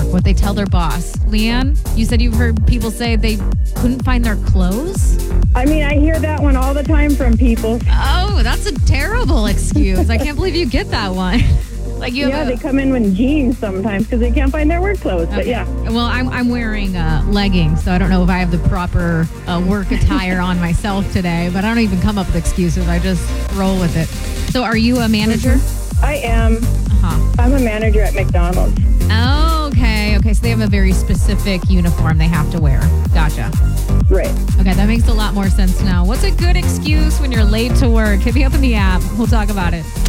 work, what they tell their boss. Leanne, you said you've heard people say they couldn't find their clothes? I mean, I hear that one all the time from people. Oh, that's a terrible excuse. I can't believe you get that one. Like you have they come in with jeans sometimes because they can't find their work clothes. Okay. But yeah. Well, I'm wearing leggings, so I don't know if I have the proper work attire on myself today, but I don't even come up with excuses. I just roll with it. So are you a manager? I am. Uh-huh. I'm a manager at McDonald's. Oh, okay. Okay, so they have a very specific uniform they have to wear. Gotcha. Right. Okay, that makes a lot more sense now. What's a good excuse when you're late to work? Hit me up in the app. We'll talk about it.